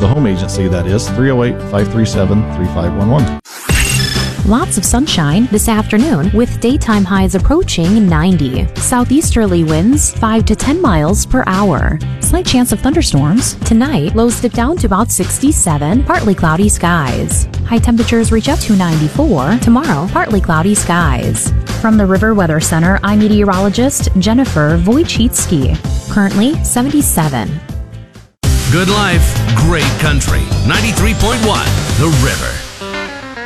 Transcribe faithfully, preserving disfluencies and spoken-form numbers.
The home agency, that is, three oh eight, five three seven, three five one one. Lots of sunshine this afternoon with daytime highs approaching ninety. Southeasterly winds five to ten miles per hour. Slight chance of thunderstorms. Tonight, lows dip down to about sixty-seven, partly cloudy skies. High temperatures reach up to ninety-four. Tomorrow, partly cloudy skies. From the River Weather Center, I'm meteorologist Jennifer Wojcicki. Currently seventy-seven. Good life, great country. ninety-three point one, The River.